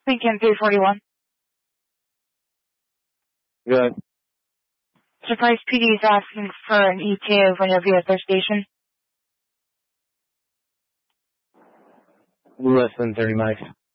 Lincoln 341. Good. Surprise PD is asking for an ETA of when you'll be at their station. Less than 30 mics.